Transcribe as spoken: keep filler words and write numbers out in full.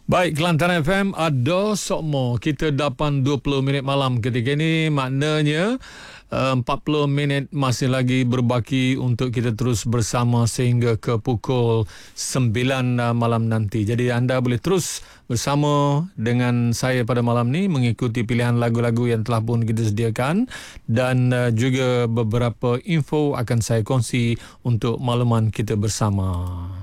Baik, Kelantan F M ada sokmo. Kita lapan dua puluh minit malam ketika ini. Maknanya uh, empat puluh minit masih lagi berbaki untuk kita terus bersama sehingga ke pukul sembilan uh, malam nanti. Jadi anda boleh terus bersama dengan saya pada malam ni mengikuti pilihan lagu-lagu yang telah pun kita sediakan, dan uh, juga beberapa info akan saya kongsi untuk makluman kita bersama.